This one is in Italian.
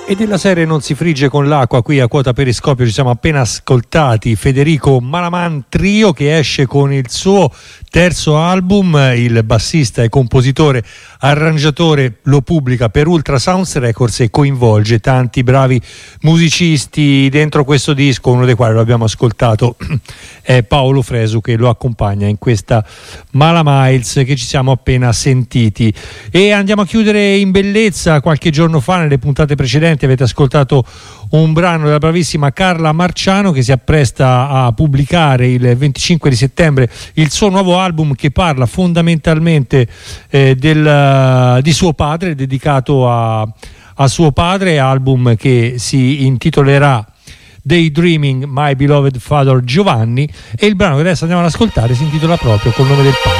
E della serie Non si frigge con l'acqua, qui a Quota Periscopio ci siamo appena ascoltati Federico Malaman Trio, che esce con il suo terzo album. Il bassista e compositore arrangiatore lo pubblica per Ultrasounds Records e coinvolge tanti bravi musicisti dentro questo disco, uno dei quali lo abbiamo ascoltato è Paolo Fresu, che lo accompagna in questa Mala Miles che ci siamo appena sentiti. E andiamo a chiudere in bellezza. Qualche giorno fa, nelle puntate precedenti, avete ascoltato un brano della bravissima Carla Marciano, che si appresta a pubblicare il 25 di settembre il suo nuovo album, che parla fondamentalmente di suo padre, dedicato a suo padre, album che si intitolerà Daydreaming My Beloved Father Giovanni, e il brano che adesso andiamo ad ascoltare si intitola proprio Col nome del padre.